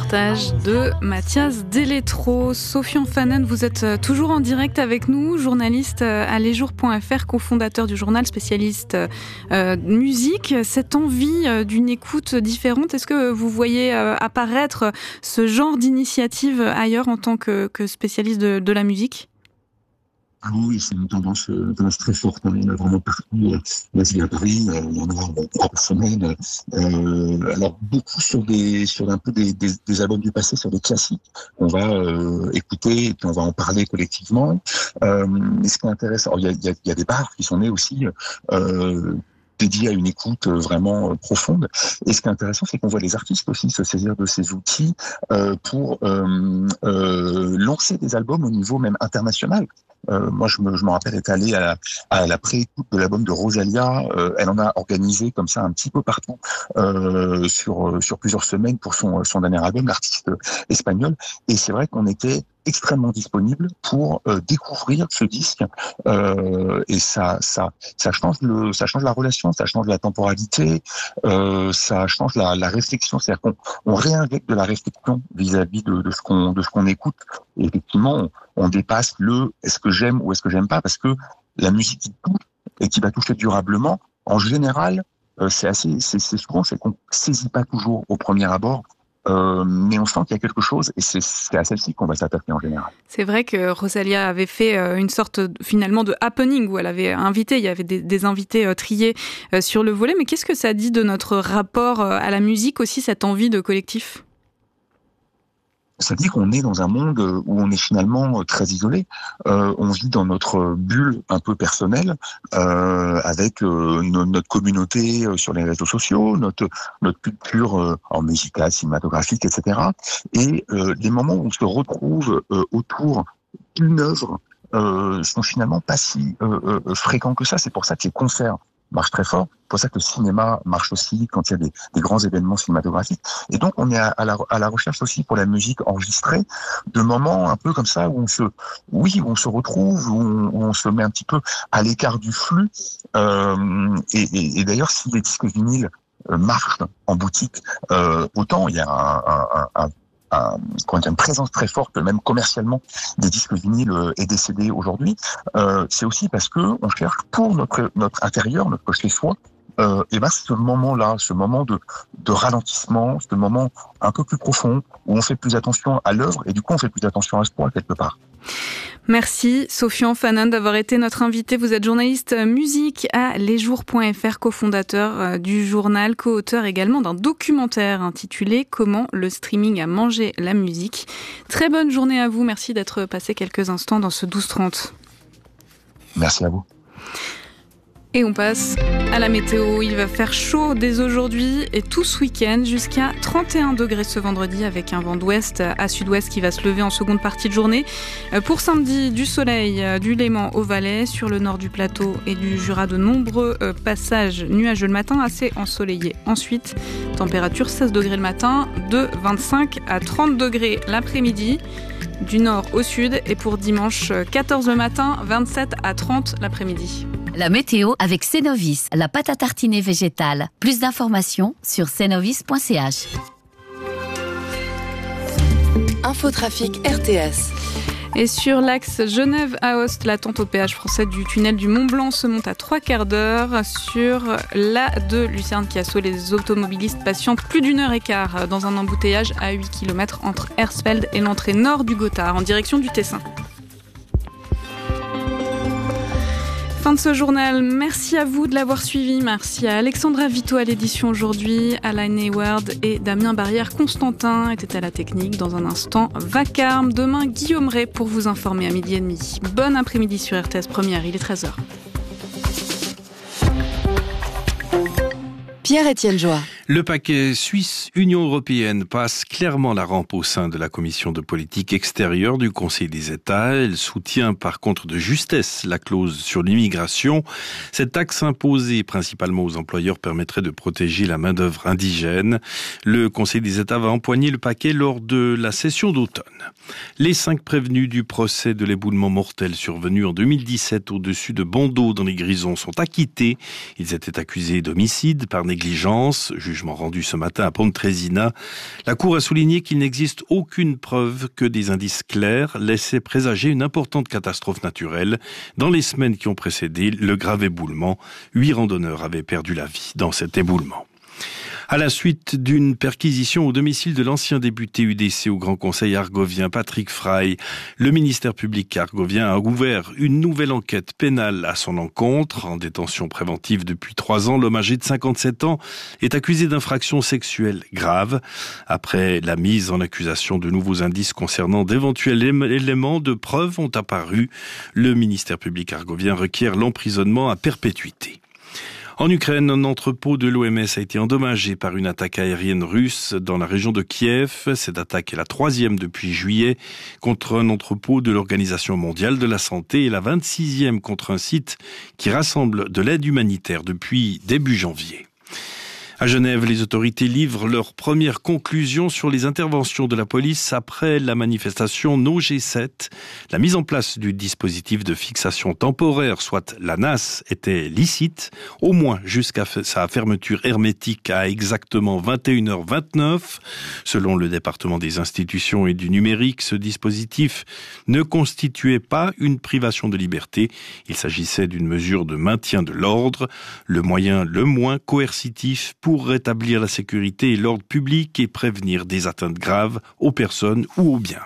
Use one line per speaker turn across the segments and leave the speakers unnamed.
reportage de Mathias Deletro. Sofian Fanen, vous êtes toujours en direct avec nous, journaliste à lesjours.fr, cofondateur du journal, spécialiste musique. Cette envie d'une écoute différente, est-ce que vous voyez apparaître ce genre d'initiative ailleurs en tant que spécialiste de la musique ?
Ah oui, c'est une tendance très forte. On a vraiment partout. Là, je viens à Paris, il y en a 3 par semaine. Alors, beaucoup sur un peu des albums du passé, sur des classiques qu'on va écouter et puis on va en parler collectivement. Mais ce qui est intéressant, il y a des bars qui sont nés aussi dédié à une écoute vraiment profonde. Et ce qui est intéressant, c'est qu'on voit les artistes aussi se saisir de ces outils pour lancer des albums au niveau même international. Moi, je me rappelle être allé à la pré-écoute de l'album de Rosalía. Elle en a organisé comme ça un petit peu partout sur plusieurs semaines pour son dernier album, l'artiste espagnol. Et c'est vrai qu'on était extrêmement disponible pour découvrir ce disque et ça change la relation, ça change la temporalité, ça change la réflexion, c'est-à-dire qu'on réinjecte de la réflexion vis-à-vis de ce qu'on écoute. Et effectivement, on dépasse le est-ce que j'aime ou est-ce que j'aime pas, parce que la musique qui touche et qui va toucher durablement, en général, c'est souvent c'est qu'on saisit pas toujours au premier abord. Mais on sent qu'il y a quelque chose et c'est à celle-ci qu'on va s'attaquer en général.
C'est vrai que Rosalía avait fait une sorte finalement de happening où elle avait invité, il y avait des invités triés sur le volet, mais qu'est-ce que ça dit de notre rapport à la musique aussi, cette envie de collectif ?
Ça dit qu'on est dans un monde où on est finalement très isolé. On vit dans notre bulle un peu personnelle, avec notre communauté sur les réseaux sociaux, notre culture musicale, cinématographique, etc. Et les moments où on se retrouve autour d'une œuvre sont finalement pas si fréquents que ça. C'est pour ça que les concerts marchent très fort. C'est pour ça que le cinéma marche aussi quand il y a des grands événements cinématographiques. Et donc, on est à la recherche aussi pour la musique enregistrée de moments un peu comme ça où on se retrouve, où on se met un petit peu à l'écart du flux. Et d'ailleurs, si les disques vinyles marchent en boutique, autant il y a une présence très forte, même commercialement, des disques vinyles et des CD aujourd'hui, c'est aussi parce que on cherche pour notre intérieur, notre chez-soi, et ce moment-là, ce moment de ralentissement, ce moment un peu plus profond, où on fait plus attention à l'œuvre, et du coup on fait plus attention à soi quelque part.
Merci Sofian Fanen d'avoir été notre invité. Vous êtes journaliste musique à lesjours.fr, cofondateur du journal, co-auteur également d'un documentaire intitulé « Comment le streaming a mangé la musique ». Très bonne journée à vous. Merci d'être passé quelques instants dans ce 12-30.
Merci à vous.
Et on passe à la météo. Il va faire chaud dès aujourd'hui et tout ce week-end, jusqu'à 31 degrés ce vendredi, avec un vent d'ouest à sud-ouest qui va se lever en seconde partie de journée. Pour samedi, du soleil du Léman au Valais, sur le nord du plateau et du Jura, de nombreux passages nuageux le matin, assez ensoleillés. Ensuite, température 16 degrés le matin, de 25 à 30 degrés l'après-midi, du nord au sud. Et pour dimanche 14 le matin, 27 à 30 l'après-midi.
La météo avec Cenovis, la pâte à tartiner végétale. Plus d'informations sur cenovis.ch.
Infotrafic RTS.
Et sur l'axe Genève-Aoste, l'attente au péage français du tunnel du Mont-Blanc se monte à 3 quarts d'heure. Sur l'A2 Lucerne-Chiasso, les automobilistes patientent plus d'1h15 dans un embouteillage à 8 km entre Hersfeld et l'entrée nord du Gothard, en direction du Tessin. Fin de ce journal, merci à vous de l'avoir suivi, merci à Alexandra Vito à l'édition aujourd'hui, Alain Hayward et Damien Barrière-Constantin étaient à la technique. Dans un instant, Vacarme, demain Guillaume Ray pour vous informer à 12h30. Bon après-midi sur RTS Première, il est 13h.
Pierre-Étienne Joie.
Le paquet Suisse Union européenne passe clairement la rampe au sein de la commission de politique extérieure du Conseil des États. Elle soutient par contre de justesse la clause sur l'immigration. Cette taxe imposée principalement aux employeurs permettrait de protéger la main-d'œuvre indigène. Le Conseil des États va empoigner le paquet lors de la session d'automne. Les 5 prévenus du procès de l'éboulement mortel survenu en 2017 au-dessus de Bondeau dans les Grisons sont acquittés. Ils étaient accusés d'homicide par négligence négligence. Jugement rendu ce matin à Pontresina. La Cour a souligné qu'il n'existe aucune preuve que des indices clairs laissaient présager une importante catastrophe naturelle. Dans les semaines qui ont précédé le grave éboulement, 8 randonneurs avaient perdu la vie dans cet éboulement. À la suite d'une perquisition au domicile de l'ancien député UDC au Grand Conseil argovien Patrick Frey, le ministère public argovien a ouvert une nouvelle enquête pénale à son encontre. En détention préventive depuis 3 ans, l'homme âgé de 57 ans est accusé d'infractions sexuelles graves. Après la mise en accusation, de nouveaux indices concernant d'éventuels éléments de preuve ont apparu. Le ministère public argovien requiert l'emprisonnement à perpétuité. En Ukraine, un entrepôt de l'OMS a été endommagé par une attaque aérienne russe dans la région de Kiev. Cette attaque est la 3e depuis juillet contre un entrepôt de l'Organisation mondiale de la santé et la 26e contre un site qui rassemble de l'aide humanitaire depuis début janvier. À Genève, les autorités livrent leurs premières conclusions sur les interventions de la police après la manifestation No G7. La mise en place du dispositif de fixation temporaire, soit l'ANAS, était licite, au moins jusqu'à sa fermeture hermétique à exactement 21h29. Selon le département des institutions et du numérique, ce dispositif ne constituait pas une privation de liberté. Il s'agissait d'une mesure de maintien de l'ordre, le moyen le moins coercitif pour rétablir la sécurité et l'ordre public et prévenir des atteintes graves aux personnes ou aux biens.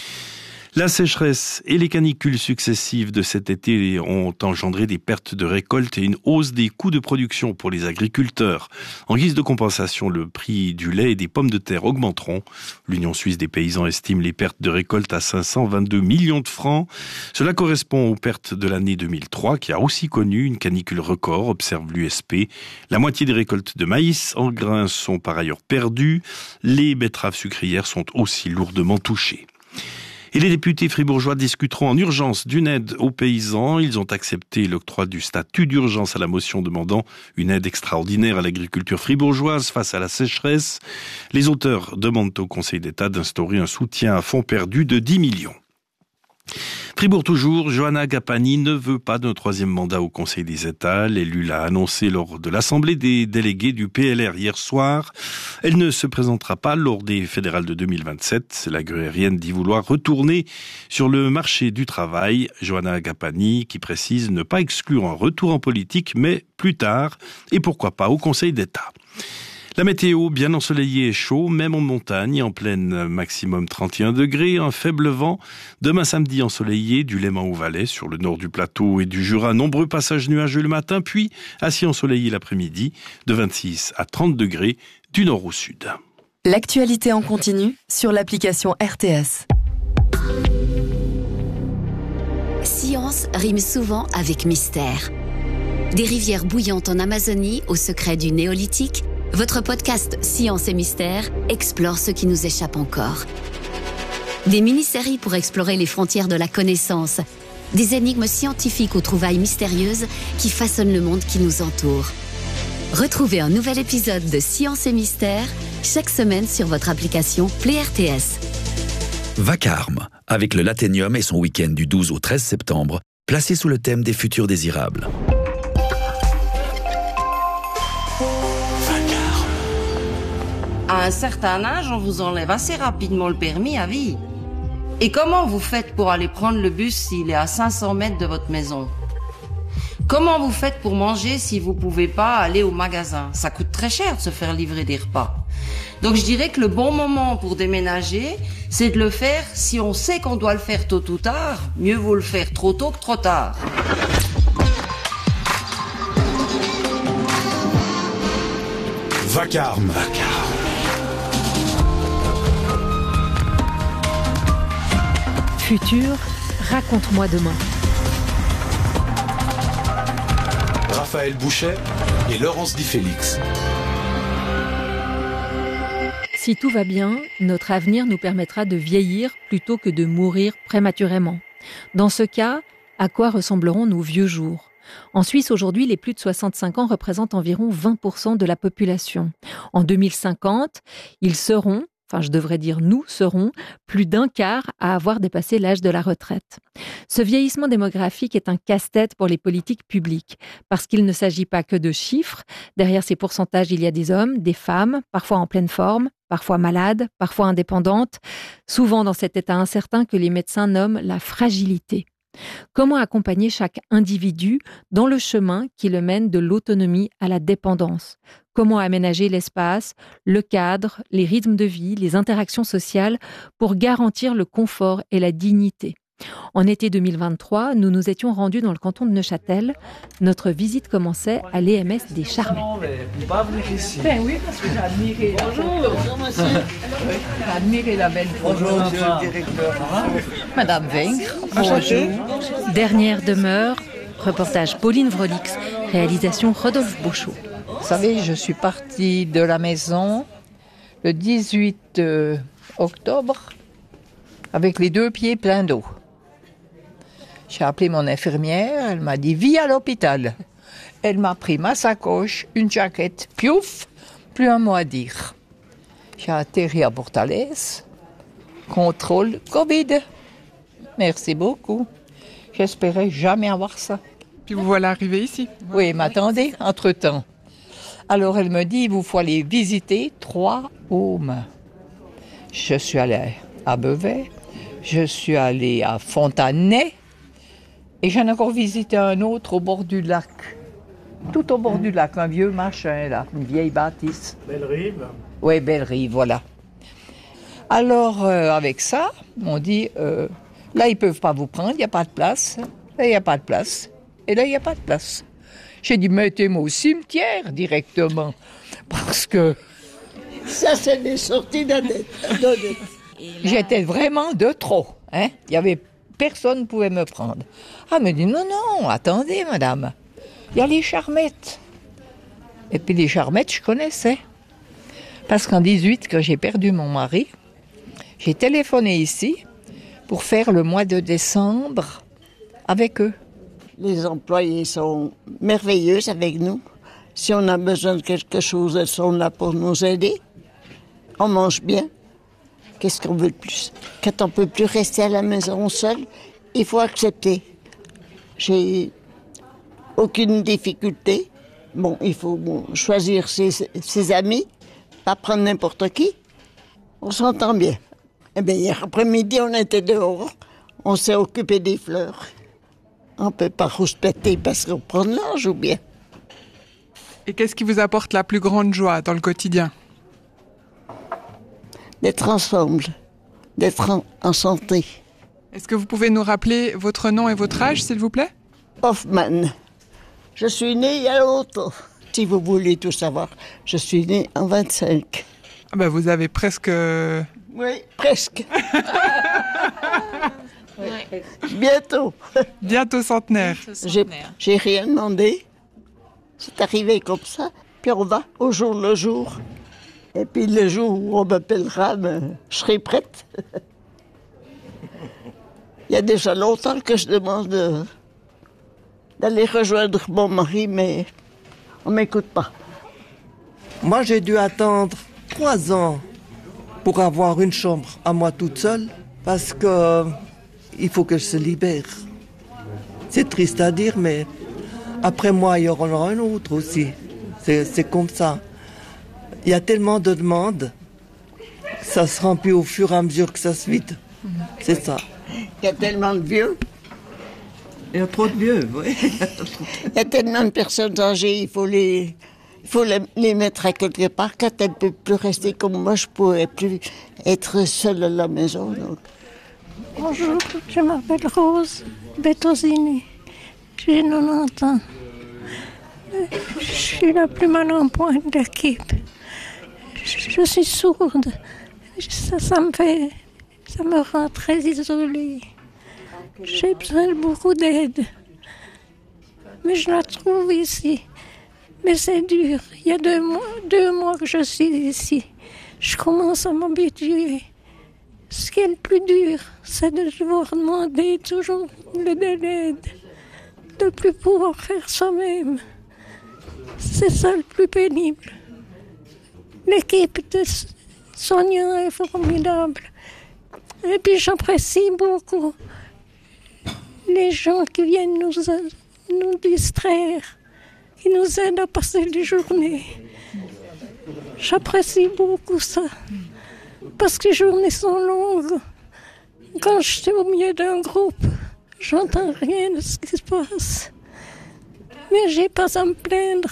La sécheresse et les canicules successives de cet été ont engendré des pertes de récolte et une hausse des coûts de production pour les agriculteurs. En guise de compensation, le prix du lait et des pommes de terre augmenteront. L'Union suisse des paysans estime les pertes de récolte à 522 millions de francs. Cela correspond aux pertes de l'année 2003, qui a aussi connu une canicule record, observe l'USP. La moitié des récoltes de maïs en grains sont par ailleurs perdues. Les betteraves sucrières sont aussi lourdement touchées. Et les députés fribourgeois discuteront en urgence d'une aide aux paysans. Ils ont accepté l'octroi du statut d'urgence à la motion demandant une aide extraordinaire à l'agriculture fribourgeoise face à la sécheresse. Les auteurs demandent au Conseil d'État d'instaurer un soutien à fonds perdu de 10 millions. Fribourg toujours, Johanna Gapani ne veut pas d'un 3e mandat au Conseil des États. L'élu l'a annoncé lors de l'Assemblée des délégués du PLR hier soir. Elle ne se présentera pas lors des fédérales de 2027. La gruérienne dit vouloir retourner sur le marché du travail. Johanna Gapani qui précise ne pas exclure un retour en politique, mais plus tard, et pourquoi pas au Conseil d'État. La météo, bien ensoleillée et chaud, même en montagne, en pleine maximum 31 degrés, un faible vent. Demain samedi ensoleillé, du Léman au Valais, sur le nord du plateau et du Jura, nombreux passages nuageux le matin, puis assis ensoleillé l'après-midi, de 26 à 30 degrés, du nord au sud.
L'actualité en continu sur l'application RTS.
Science rime souvent avec mystère. Des rivières bouillantes en Amazonie au secret du néolithique, votre podcast Science et Mystère explore ce qui nous échappe encore. Des mini-séries pour explorer les frontières de la connaissance, des énigmes scientifiques aux trouvailles mystérieuses qui façonnent le monde qui nous entoure. Retrouvez un nouvel épisode de Science et Mystère chaque semaine sur votre application Play RTS.
Vacarme, avec le Lathénium et son week-end du 12 au 13 septembre, placé sous le thème des futurs désirables.
À un certain âge, on vous enlève assez rapidement le permis à vie. Et comment vous faites pour aller prendre le bus s'il est à 500 mètres de votre maison? Comment vous faites pour manger si vous pouvez pas aller au magasin? Ça coûte très cher de se faire livrer des repas. Donc je dirais que le bon moment pour déménager, c'est de le faire si on sait qu'on doit le faire tôt ou tard. Mieux vaut le faire trop tôt que trop tard.
Vacarme.
Futur, raconte-moi demain.
Raphaël Bouchet et Laurence Di Félix.
Si tout va bien, notre avenir nous permettra de vieillir plutôt que de mourir prématurément. Dans ce cas, à quoi ressembleront nos vieux jours ? En Suisse, aujourd'hui, les plus de 65 ans représentent environ 20% de la population. En 2050, ils seront enfin je devrais dire nous serons, plus d'un quart à avoir dépassé l'âge de la retraite. Ce vieillissement démographique est un casse-tête pour les politiques publiques, parce qu'il ne s'agit pas que de chiffres. Derrière ces pourcentages, il y a des hommes, des femmes, parfois en pleine forme, parfois malades, parfois indépendantes, souvent dans cet état incertain que les médecins nomment la fragilité. Comment accompagner chaque individu dans le chemin qui le mène de l'autonomie à la dépendance ? Comment aménager l'espace, le cadre, les rythmes de vie, les interactions sociales pour garantir le confort et la dignité ? En été 2023, nous nous étions rendus dans le canton de Neuchâtel. Notre visite commençait à l'EMS des Charmettes.
Ben oui, parce que j'ai admiré. Bonjour monsieur. J'ai admiré la belle photo. Bonjour monsieur le directeur. Madame Vaincre. Bonjour.
Dernière demeure, reportage Pauline Vrolix, réalisation Rodolphe Beauchot.
Vous savez, je suis partie de la maison le 18 octobre avec les 2 pieds pleins d'eau. J'ai appelé mon infirmière, elle m'a dit « Viens à l'hôpital ». Elle m'a pris ma sacoche, une jaquette, piouf, plus un mot à dire. J'ai atterri à Portalès, contrôle Covid. Merci beaucoup. J'espérais jamais avoir ça.
Puis vous voilà arrivé ici.
Oui, mais attendez, entre-temps. Alors elle me dit, il vous faut aller visiter 3 homes. Je suis allée à Beauvais, je suis allée à Fontanay, et j'en ai encore visité un autre au bord du lac. Tout au bord du lac, un vieux machin là, une vieille bâtisse.
Belle-Rive.
Oui, Belle-Rive, voilà. Alors, avec ça, on dit, là, ils ne peuvent pas vous prendre, il n'y a pas de place. Là, il n'y a pas de place. Et là, il n'y a pas de place. J'ai dit, mettez-moi au cimetière directement. Parce que...
Ça, c'est des sorties d'Odette.
J'étais vraiment de trop. Hein? Il y avait... Personne ne pouvait me prendre. Ah, elle me dit, non, attendez, madame. Il y a les Charmettes. Et puis les Charmettes, je connaissais. Parce qu'en 18, quand j'ai perdu mon mari, j'ai téléphoné ici pour faire le mois de décembre avec eux.
Les employés sont merveilleux avec nous. Si on a besoin de quelque chose, elles sont là pour nous aider. On mange bien. Qu'est-ce qu'on veut de plus? Quand on ne peut plus rester à la maison seul, il faut accepter. J'ai aucune difficulté. Bon, il faut choisir ses amis, pas prendre n'importe qui. On s'entend bien. Eh bien, hier après-midi, on était dehors. On s'est occupé des fleurs. On ne peut pas rouspéter parce qu'on prend de l'âge ou bien.
Et qu'est-ce qui vous apporte la plus grande joie dans le quotidien?
D'être ensemble, d'être en santé.
Est-ce que vous pouvez nous rappeler votre nom et votre âge, s'il vous plaît?
Hoffman. Je suis née il y a longtemps. Si vous voulez tout savoir, je suis née en 25.
Ah ben vous avez presque...
Oui, presque. Bientôt.
Bientôt centenaire.
J'ai rien demandé. C'est arrivé comme ça. Puis on va au jour le jour. Et puis le jour où on m'appellera, je serai prête. Il y a déjà longtemps que je demande d'aller rejoindre mon mari, mais on ne m'écoute pas.
Moi, j'ai dû attendre 3 ans pour avoir une chambre à moi toute seule, parce que il faut que je se libère. C'est triste à dire, mais après moi, il y en aura un autre aussi. C'est comme ça. Il y a tellement de demandes, ça se remplit au fur et à mesure que ça se vide. C'est ça.
Il y a tellement de vieux.
Il y a trop de vieux, oui.
Il y a tellement de personnes âgées, il faut les mettre à quelque part. Quand elles ne peuvent plus rester comme moi, je ne pourrais plus être seule à la maison. Donc.
Bonjour, je m'appelle Rose Bettosini. J'ai 90 ans. Je suis la plus mal en point de l'équipe. Je suis sourde. Ça me rend très isolée. J'ai besoin de beaucoup d'aide. Mais je la trouve ici. Mais c'est dur. Il y a 2 mois que je suis ici. Je commence à m'habituer. Ce qui est le plus dur, c'est de devoir demander toujours de l'aide. De ne plus pouvoir faire soi-même. C'est ça le plus pénible. L'équipe Sonia est formidable. Et puis j'apprécie beaucoup les gens qui viennent nous distraire, qui nous aident à passer les journées. J'apprécie beaucoup ça, parce que les journées sont longues. Quand je suis au milieu d'un groupe, j'entends rien de ce qui se passe. Mais j'ai pas à me plaindre.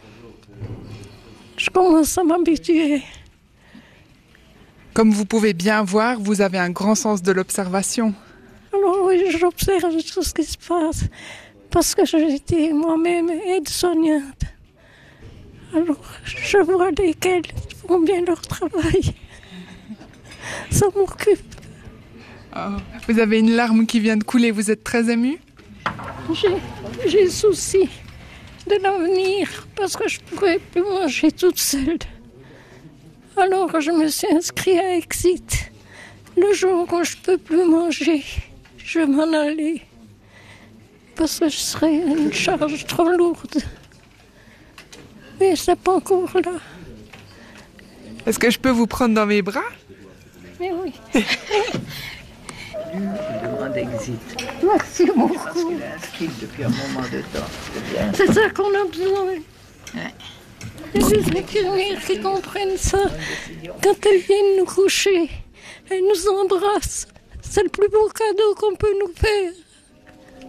Je commence à m'habituer.
Comme vous pouvez bien voir, vous avez un grand sens de l'observation.
Alors oui, j'observe tout ce qui se passe, parce que j'étais moi-même aide-soignante. Alors, je vois lesquels font bien leur travail. Ça m'occupe.
Oh, vous avez une larme qui vient de couler, vous êtes très émue?
J'ai souci de l'avenir, parce que je ne pourrais plus manger toute seule. Alors, je me suis inscrite à Exit. Le jour où je ne peux plus manger, je vais m'en aller, parce que je serai une charge trop lourde. Mais c'est pas encore là.
Est-ce que je peux vous prendre dans mes bras?
Mais oui.
Demande Exit.
Merci beaucoup.
Parce qu'elle est inscrite depuis un moment de temps.
C'est ça qu'on a besoin. Il y a des infirmières qui comprennent ça. Quand elles viennent nous coucher, elles nous embrassent. C'est le plus beau cadeau qu'on peut nous faire.